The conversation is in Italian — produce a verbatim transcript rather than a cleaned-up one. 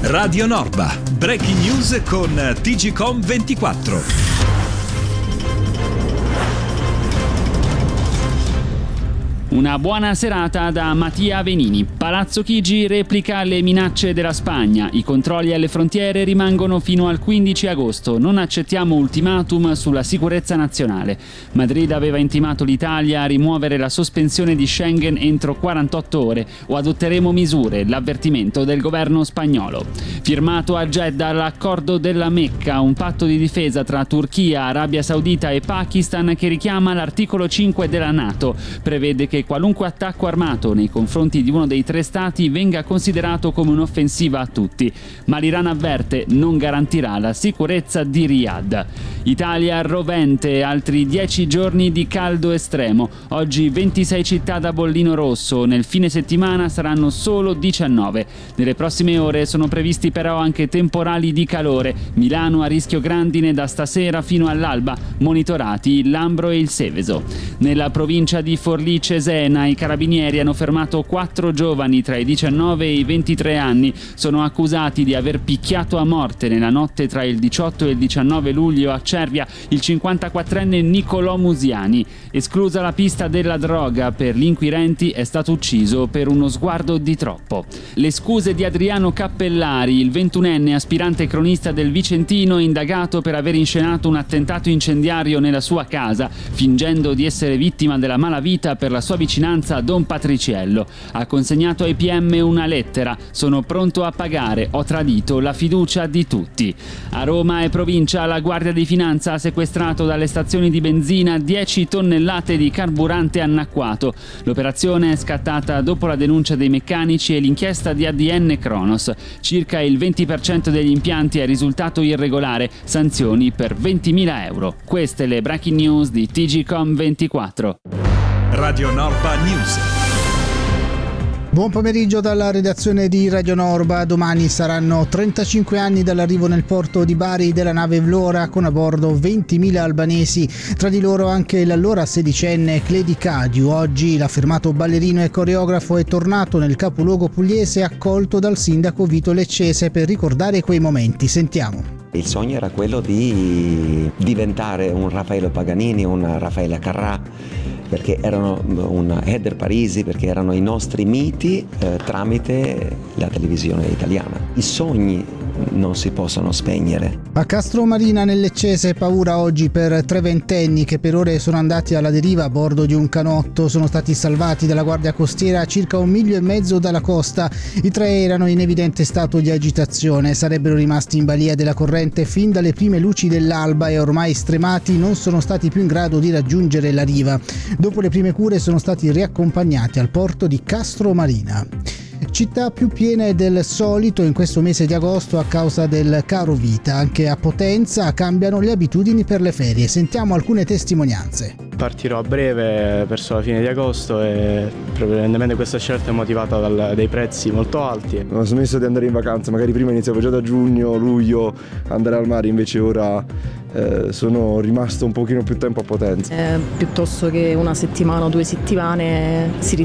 Radio Norba, breaking news con T G Com ventiquattro. Una buona serata da Mattia Venini. Palazzo Chigi replica le minacce della Spagna. I controlli alle frontiere rimangono fino al quindici agosto. Non accettiamo ultimatum sulla sicurezza nazionale. Madrid aveva intimato l'Italia a rimuovere la sospensione di Schengen entro quarantotto ore o adotteremo misure, l'avvertimento del governo spagnolo. Firmato a Jeddah l'accordo della Mecca, un patto di difesa tra Turchia, Arabia Saudita e Pakistan che richiama l'articolo cinque della NATO. Prevede che qualunque attacco armato nei confronti di uno dei tre stati venga considerato come un'offensiva a tutti, ma l'Iran avverte non garantirà la sicurezza di Riyadh. Italia rovente, altri dieci giorni di caldo estremo. Oggi ventisei città da bollino rosso, nel fine settimana saranno solo diciannove. Nelle prossime ore sono previsti però anche temporali di calore. Milano a rischio grandine da stasera fino all'alba, monitorati il Lambro e il Seveso. Nella provincia di Forlì Cesena i carabinieri hanno fermato quattro giovani tra i diciannove e i ventitré anni. Sono accusati di aver picchiato a morte nella notte tra il diciotto e il diciannove luglio a Cervia il cinquantaquattrenne Nicolò Musiani. Esclusa la pista della droga, per gli inquirenti è stato ucciso per uno sguardo di troppo. Le scuse di Adriano Cappellari, il ventunenne aspirante cronista del Vicentino indagato per aver inscenato un attentato incendiario nella sua casa, fingendo di essere vittima della malavita per la sua vicinanza a Don Patriciello. Ha consegnato ai P M una lettera: sono pronto a pagare, ho tradito la fiducia di tutti. A Roma e provincia la Guardia di Finanza ha sequestrato dalle stazioni di benzina dieci tonnellate di carburante annacquato. L'operazione è scattata dopo la denuncia dei meccanici e l'inchiesta di A D N Cronos. Circa il venti per cento degli impianti è risultato irregolare, sanzioni per ventimila euro. Queste le breaking news di T G Com ventiquattro. Radio Norba News. Buon pomeriggio dalla redazione di Radio Norba. Domani saranno trentacinque anni dall'arrivo nel porto di Bari della nave Vlora con a bordo ventimila albanesi, tra di loro anche l'allora sedicenne Cledi Cadiu. Oggi l'affermato ballerino e coreografo è tornato nel capoluogo pugliese accolto dal sindaco Vito Leccese per ricordare quei momenti. Sentiamo. Il sogno era quello di diventare un Raffaele Paganini, un Raffaele Carrà, perché erano un Eder Parisi, perché erano i nostri miti eh, tramite la televisione italiana. I sogni non si possono spegnere. A Castromarina nel Leccese paura oggi per tre ventenni che per ore sono andati alla deriva a bordo di un canotto. Sono stati salvati dalla Guardia Costiera a circa un miglio e mezzo dalla costa. I tre erano in evidente stato di agitazione, sarebbero rimasti in balia della corrente fin dalle prime luci dell'alba e ormai stremati non sono stati più in grado di raggiungere la riva. Dopo le prime cure sono stati riaccompagnati al porto di Castromarina. Città più piene del solito in questo mese di agosto a causa del caro vita. Anche a Potenza cambiano le abitudini per le ferie. Sentiamo alcune testimonianze. Partirò a breve verso la fine di agosto e probabilmente questa scelta è motivata dal, dai prezzi molto alti. Ho smesso di andare in vacanza, magari prima iniziavo già da giugno, luglio, andare al mare, invece ora eh, sono rimasto un pochino più tempo a Potenza. Eh, piuttosto che una settimana o due settimane si